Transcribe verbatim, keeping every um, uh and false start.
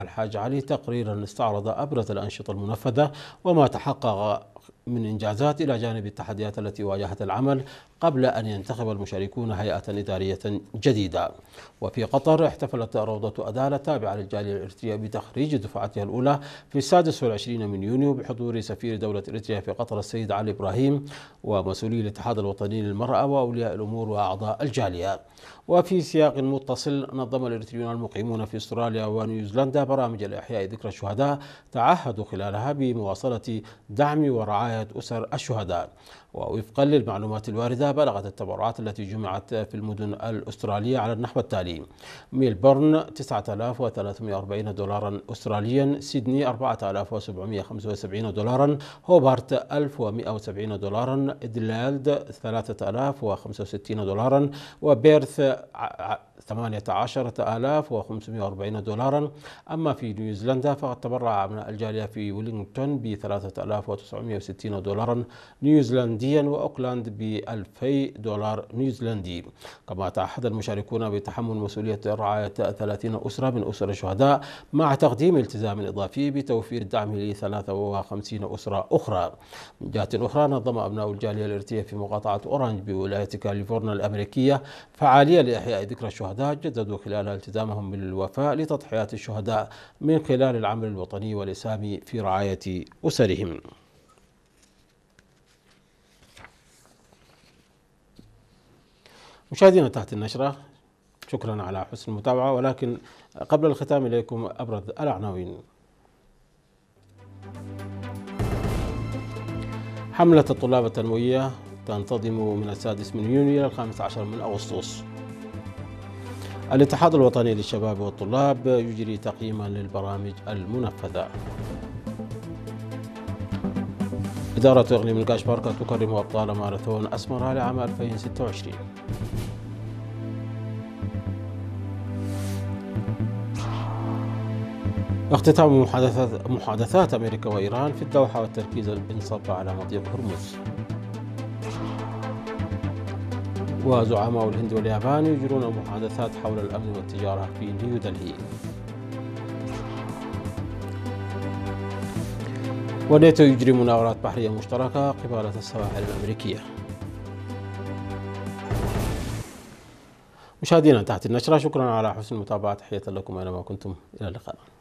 الحاج علي تقريرا استعرض أبرز الأنشطة المنفذة وما تحقق من إنجازات إلى جانب التحديات التي واجهت العمل قبل أن ينتخب المشاركون هيئة إدارية جديدة. وفي قطر احتفلت روضة أدالة التابعة للجالية الإريترية بتخريج دفعتها الأولى في السادس والعشرين من يونيو بحضور سفير دولة إريتريا في قطر السيد علي إبراهيم ومسؤولي الاتحاد الوطني للمرأة وأولياء الأمور وأعضاء الجالية. وفي سياق متصل نظم الإريتريون المقيمون في أستراليا ونيوزيلندا برامج لإحياء ذكرى الشهداء تعهدوا خلالها بمواصلة دعم ورعاية أسر الشهداء. ووفقا للمعلومات الواردة بلغت التبرعات التي جمعت في المدن الأسترالية على النحو التالي: ميلبورن تسعة آلاف وثلاثمائة وأربعين دولارا أستراليا، سيدني أربعة آلاف وسبعمائة وخمسة وسبعين دولارا، هوبارت ألف ومائة وسبعين دولارا، إدلالد ثلاثة آلاف وخمسة وستين دولارا، وبيرث ثمانية عشر آلاف وخمسمائة وأربعين دولارا. أما في نيوزيلندا فقد تبرع أبناء الجالية في ويلينغتون ب ثلاثة آلاف وتسعمائة وستين دولارا نيوزيلنديا وأوكلاند ب ألفي دولار نيوزيلندي. كما تعهد المشاركون بتحمل مسؤولية رعاية ثلاثين أسرة من أسر الشهداء مع تقديم التزام إضافي بتوفير الدعم ل ثلاثة وخمسين أسرة أخرى. من جهة أخرى نظم أبناء الجالية الإريترية في مقاطعة أورانج بولاية كاليفورنيا الأمريكية فعالية لإحياء ذكرى الشهداء جددوا خلالها التزامهم بالوفاء لتضحيات الشهداء من خلال العمل الوطني والإسهام في رعاية أسرهم. مشاهدينا تحت النشرة، شكرا على حسن المتابعة، ولكن قبل الختام إليكم أبرز العناوين. حملة الطلاب التنموية تنتظم من السادس من يونيو إلى الخامس عشر من أغسطس. الاتحاد الوطني للشباب والطلاب يجري تقييما للبرامج المنفذة. إدارة إقليم الكاش باركة تكرم أبطال ماراثون أسمرة لعام ألفين وستة وعشرين. اختتام محادثات محادثات أمريكا وإيران في الدوحة والتركيز انصب على مضيق هرمز. وزعماء الهند واليابان يجرون محادثات حول الأمن والتجارة في نيودلهي. وناتو يجري مناورات بحرية مشتركة قبالة السواحل الأمريكية. مشاهدينا تحت النشرة، شكرا على حسن المتابعة، تحية لكم أينما كنتم، إلى اللقاء.